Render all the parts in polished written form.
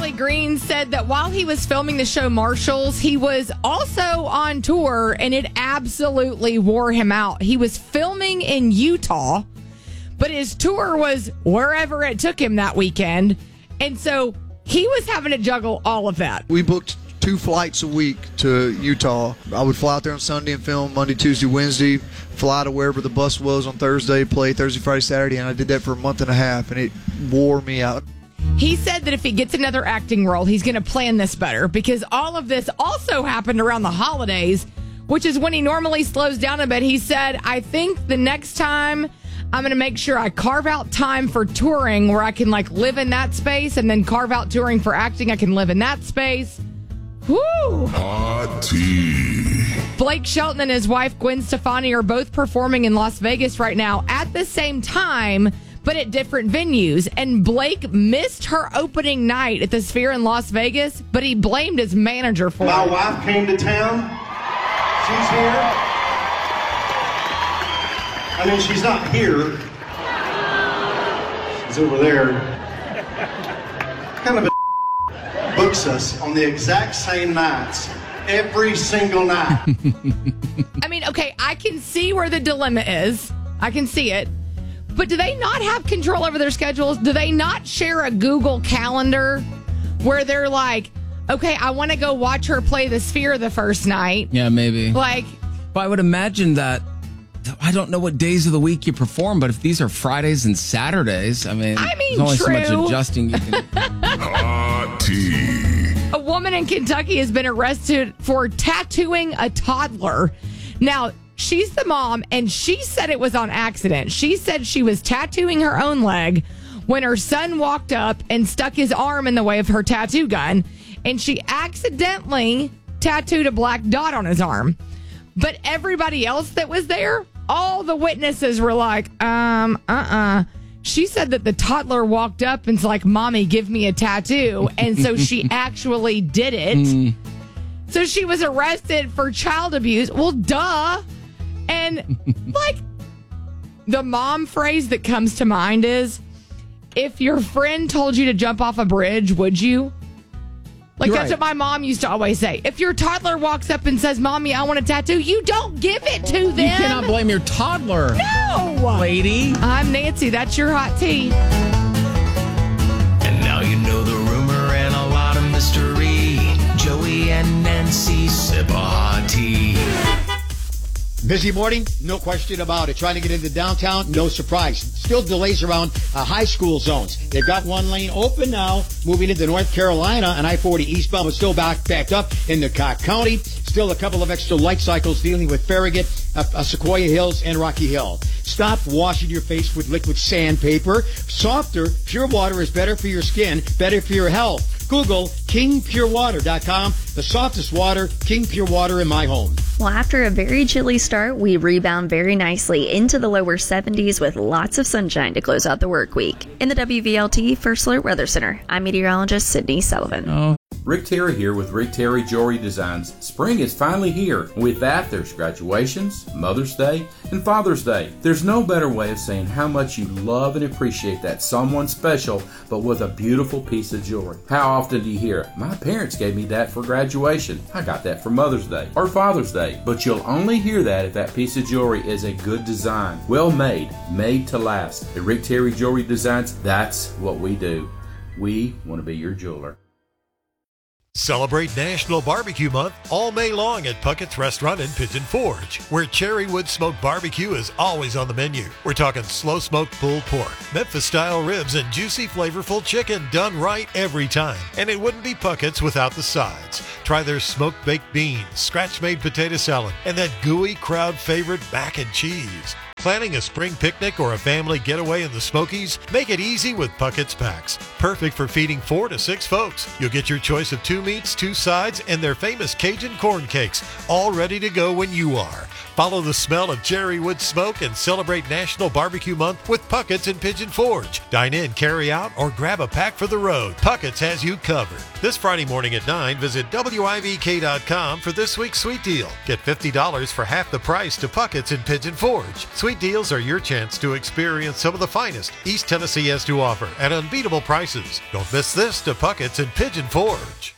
Riley Green said that while he was filming the show Marshalls, he was also on tour, and it absolutely wore him out. He was filming in Utah, but his tour was wherever it took him that weekend. And so he was having to juggle all of that. We booked 2 flights a week to Utah. I would fly out there on Sunday and film Monday, Tuesday, Wednesday, fly to wherever the bus was on Thursday, play Thursday, Friday, Saturday, and I did that for a month and a half, and it wore me out. He said that if he gets another acting role, he's going to plan this better because all of this also happened around the holidays, which is when he normally slows down a bit. He said, I think the next time I'm going to make sure I carve out time for touring where I can live in that space, and then carve out touring for acting. I can live in that space. Woo! Hot tea. Blake Shelton and his wife Gwen Stefani are both performing in Las Vegas right now at the same time, but at different venues. And Blake missed her opening night at the Sphere in Las Vegas, but he blamed his manager for it. My wife came to town. She's here. I mean, she's not here. She's over there. Kind of a books us on the exact same nights. Every single night. I mean, okay, I can see where the dilemma is. I can see it. But do they not have control over their schedules? Do they not share a Google Calendar where they're like, okay, I want to go watch her play the Sphere the first night? Yeah, maybe. Well, I would imagine that. I don't know what days of the week you perform, but if these are Fridays and Saturdays, there's only so much adjusting you can. Hot tea. A woman in Kentucky has been arrested for tattooing a toddler. Now, she's the mom, and she said it was on accident. She said she was tattooing her own leg when her son walked up and stuck his arm in the way of her tattoo gun, and she accidentally tattooed a black dot on his arm. But everybody else that was there, all the witnesses were like, She said that the toddler walked up and's like, Mommy, give me a tattoo. And so she actually did it. So she was arrested for child abuse. Well, duh. And the mom phrase that comes to mind is, if your friend told you to jump off a bridge, would you? That's what my mom used to always say. If your toddler walks up and says, Mommy, I want a tattoo, you don't give it to them. You cannot blame your toddler. No. Lady. I'm Nancy. That's your hot tea. And now you know the rumor and a lot of mystery. Joey and Nancy sip a hot tea. Busy morning? No question about it. Trying to get into downtown? No surprise. Still delays around high school zones. They've got one lane open now, moving into North Carolina, and I-40 eastbound, but still backed up into Cobb County. Still a couple of extra light cycles dealing with Farragut, Sequoia Hills, and Rocky Hill. Stop washing your face with liquid sandpaper. Softer, pure water is better for your skin, better for your health. Google KingPureWater.com. The softest water, King Pure Water in my home. Well, after a very chilly start, we rebound very nicely into the lower 70s with lots of sunshine to close out the work week. In the WVLT First Alert Weather Center, I'm meteorologist Sydney Sullivan. Rick Terry here with Rick Terry Jewelry Designs. Spring is finally here. With that, there's graduations, Mother's Day, and Father's Day. There's no better way of saying how much you love and appreciate that someone special, but with a beautiful piece of jewelry. How often do you hear, my parents gave me that for graduation. I got that for Mother's Day or Father's Day. But you'll only hear that if that piece of jewelry is a good design. Well made, made to last. At Rick Terry Jewelry Designs, that's what we do. We want to be your jeweler. Celebrate National Barbecue Month all May long at Puckett's Restaurant in Pigeon Forge, where Cherrywood Smoked Barbecue is always on the menu. We're talking slow-smoked pulled pork, Memphis-style ribs, and juicy, flavorful chicken done right every time. And it wouldn't be Puckett's without the sides. Try their smoked baked beans, scratch-made potato salad, and that gooey crowd favorite mac and cheese. Planning a spring picnic or a family getaway in the Smokies? Make it easy with Puckett's Packs. Perfect for feeding 4 to 6 folks. You'll get your choice of 2 meats, 2 sides, and their famous Cajun corn cakes, all ready to go when you are. Follow the smell of Cherrywood smoke and celebrate National Barbecue Month with Puckett's in Pigeon Forge. Dine in, carry out, or grab a pack for the road. Puckett's has you covered. This Friday morning at 9, visit WIVK.com for this week's sweet deal. Get $50 for half the price to Puckett's in Pigeon Forge. Sweet deals are your chance to experience some of the finest East Tennessee has to offer at unbeatable prices. Don't miss this to Puckett's and Pigeon Forge.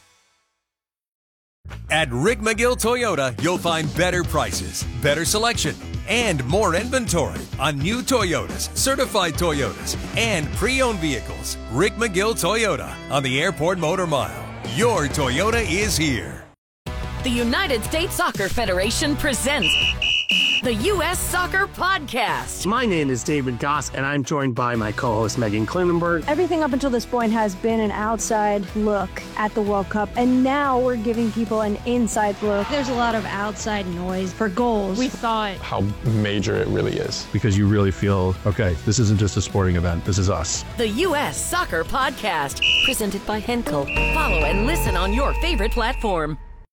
At Rick McGill Toyota, you'll find better prices, better selection, and more inventory on new Toyotas, certified Toyotas, and pre-owned vehicles. Rick McGill Toyota on the Airport Motor Mile. Your Toyota is here. The United States Soccer Federation presents the U.S. Soccer Podcast. My name is David Goss, and I'm joined by my co-host Megan Klinenberg. Everything up until this point has been an outside look at the World Cup, and now we're giving people an inside look. There's a lot of outside noise for goals. We thought how major it really is, because you really feel, okay, this isn't just a sporting event, this is us. The U.S. Soccer Podcast, presented by Henkel. Follow and listen on your favorite platform.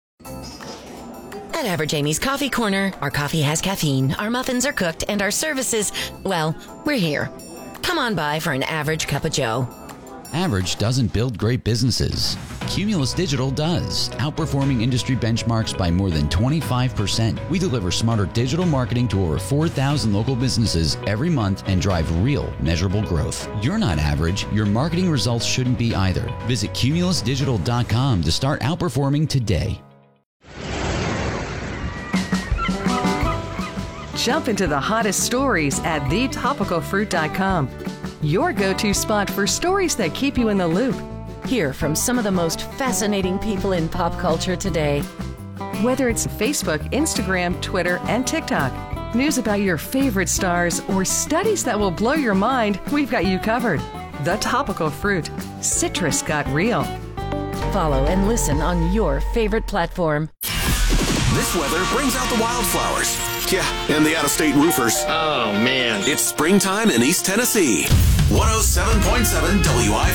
At Average Amy's Coffee Corner, our coffee has caffeine, our muffins are cooked, and our services, well, we're here. Come on by for an average cup of joe. Average doesn't build great businesses. Cumulus Digital does, outperforming industry benchmarks by more than 25%. We deliver smarter digital marketing to over 4,000 local businesses every month and drive real, measurable growth. You're not average. Your marketing results shouldn't be either. Visit cumulusdigital.com to start outperforming today. Jump into the hottest stories at thetopicalfruit.com. Your go-to spot for stories that keep you in the loop. Hear from some of the most fascinating people in pop culture today. Whether it's Facebook, Instagram, Twitter, and TikTok, news about your favorite stars, or studies that will blow your mind, we've got you covered. The Topical Fruit. Citrus got real. Follow and listen on your favorite platform. This weather brings out the wildflowers. Yeah, and the out-of-state roofers. Oh, man. It's springtime in East Tennessee. 107.7 WIV.